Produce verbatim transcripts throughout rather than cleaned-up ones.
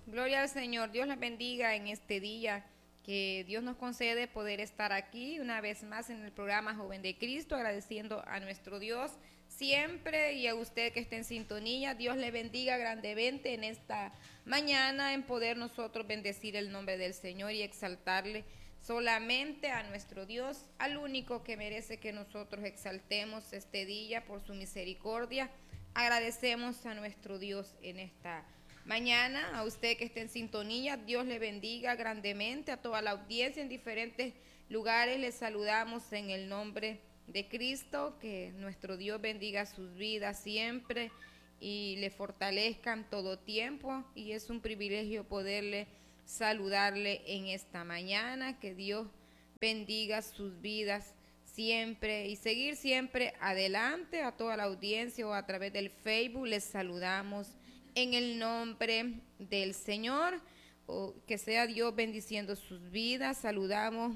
Gloria al Señor. Dios les bendiga en este día que Dios nos concede poder estar aquí una vez más en el programa Joven de Cristo, agradeciendo a nuestro Dios siempre y a usted que esté en sintonía. Dios le bendiga grandemente en esta mañana en poder nosotros bendecir el nombre del Señor y exaltarle solamente a nuestro Dios, al único que merece que nosotros exaltemos este día por su misericordia. Agradecemos a nuestro Dios en esta mañana, a usted que esté en sintonía. Dios le bendiga grandemente, a toda la audiencia en diferentes lugares. Les saludamos en el nombre de Cristo, que nuestro Dios bendiga sus vidas siempre y le fortalezca en todo tiempo, y es un privilegio poderle saludarle en esta mañana. Que Dios bendiga sus vidas siempre y seguir siempre adelante. A toda la audiencia o a través del Facebook les saludamos en el nombre del Señor. O que sea Dios bendiciendo sus vidas. Saludamos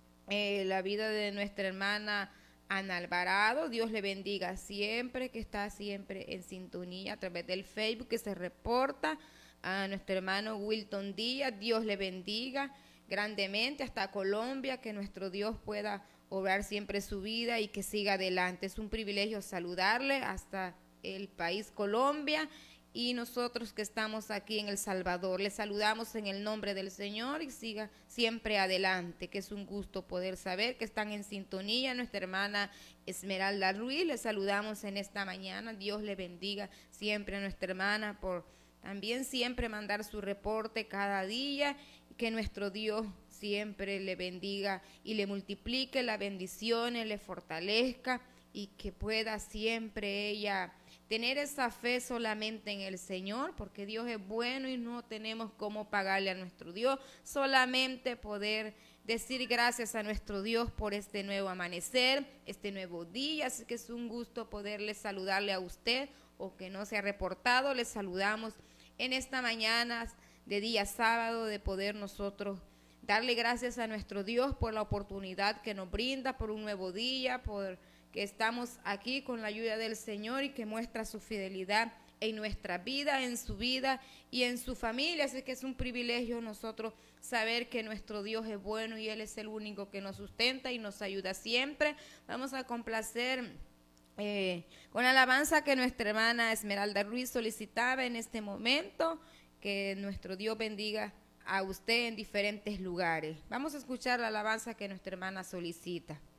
eh, la vida de nuestra hermana Ana Alvarado. Dios le bendiga siempre, que está siempre en sintonía a través del Facebook, que se reporta. A nuestro hermano Wilton Díaz, Dios le bendiga grandemente hasta Colombia, que nuestro Dios pueda obrar siempre su vida y que siga adelante. Es un privilegio saludarle hasta el país Colombia, y nosotros que estamos aquí en El Salvador, le saludamos en el nombre del Señor y siga siempre adelante, que es un gusto poder saber que están en sintonía. Nuestra hermana Esmeralda Ruiz, le saludamos en esta mañana. Dios le bendiga siempre a nuestra hermana por también siempre mandar su reporte cada día, y que nuestro Dios siempre le bendiga y le multiplique las bendiciones, le fortalezca, y que pueda siempre ella tener esa fe solamente en el Señor, porque Dios es bueno y no tenemos cómo pagarle a nuestro Dios, solamente poder decir gracias a nuestro Dios por este nuevo amanecer, este nuevo día. Así que es un gusto poderle saludarle a usted, o que no se ha reportado. Les saludamos en esta mañana de día sábado, de poder nosotros darle gracias a nuestro Dios por la oportunidad que nos brinda, por un nuevo día, por que estamos aquí con la ayuda del Señor, y que muestra su fidelidad en nuestra vida, en su vida y en su familia. Así que es un privilegio nosotros saber que nuestro Dios es bueno y Él es el único que nos sustenta y nos ayuda siempre. Vamos a complacer eh, con la alabanza que nuestra hermana Esmeralda Ruiz solicitaba en este momento. Que nuestro Dios bendiga a usted en diferentes lugares. Vamos a escuchar la alabanza que nuestra hermana solicita.